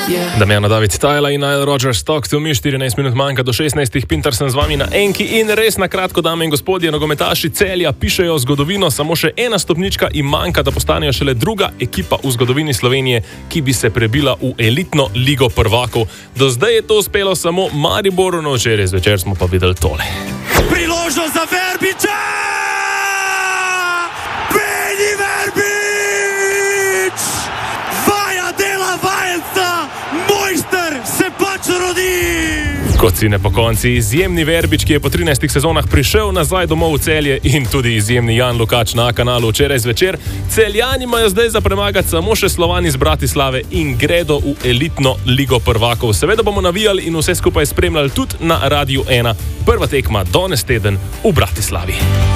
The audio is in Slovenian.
Damjana David Tajla in Nile Rodgers Talk to me, 14 minut manjka do 16. Pintar sem z vami na enki in res na kratko, dame in gospodje, nogometaši Celja pišejo zgodovino, samo še ena stopnička in manjka, da postanejo šele druga ekipa v zgodovini Slovenije, ki bi se prebila v elitno ligo prvakov. Do zdaj je to uspelo samo Mariboru, no včeraj zvečer smo pa videli tole. Priložnost za Verbiča! Beni Verbič! Vaja dela vajenca! Mojster se pač rodi! Kot si ne po konci, izjemni Verbič, ki je po 13 sezonah prišel nazaj domov v Celje, in tudi izjemni Jan Lukač na kanalu včeraj zvečer. Celjani imajo zdaj za premagati samo še Slovani iz Bratislave in gredo v elitno ligo prvakov. Seveda bomo navijali in vse skupaj spremljali tudi na Radiu 1. Prva tekma danes teden v Bratislavi.